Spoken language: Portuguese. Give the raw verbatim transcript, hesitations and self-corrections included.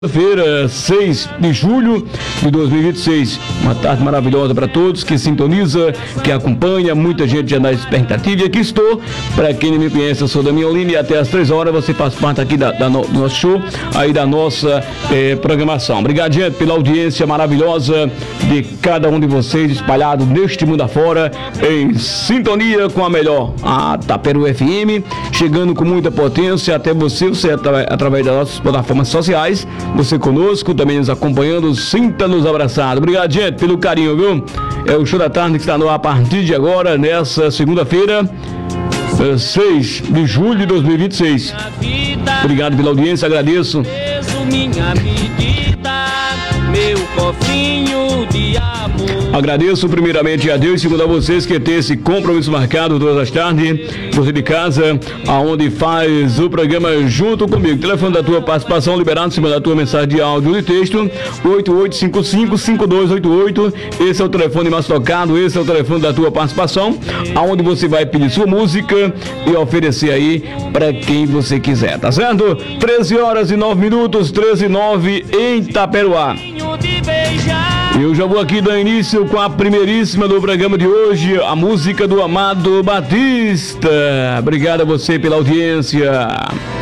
Feira, seis de julho de dois mil e vinte e seis. Uma tarde maravilhosa para todos que sintoniza, que acompanha, muita gente já na expectativa. E aqui estou, para quem não me conhece, eu sou Damião Lima e até às três horas você faz parte aqui da, da no, do nosso show, aí da nossa eh, programação. Obrigado, gente, pela audiência maravilhosa de cada um de vocês espalhado neste mundo afora, em sintonia com a melhor, a Taperu F M, chegando com muita potência até você, você atra, através das nossas plataformas sociais. Você conosco, também nos acompanhando, sinta-nos abraçado. Obrigado, gente, pelo carinho, viu? É o Show da Tarde que está no ar a partir de agora, nessa segunda-feira, seis de julho de dois mil e vinte e seis. Obrigado pela audiência, agradeço. Minha medida, meu cofrinho de amor. Agradeço primeiramente a Deus e segundo a vocês que tem esse compromisso marcado todas as tardes, você de casa, aonde faz o programa junto comigo. Telefone da tua participação liberado em cima da tua mensagem de áudio e texto, oito oito cinco cinco, cinco dois oito oito. Esse é o telefone mais tocado, esse é o telefone da tua participação, aonde você vai pedir sua música e oferecer aí para quem você quiser, tá certo? treze horas e nove minutos, treze e nove em Itaperuá. Eu já vou aqui dar início com a primeiríssima do programa de hoje, a música do Amado Batista. Obrigado a você pela audiência.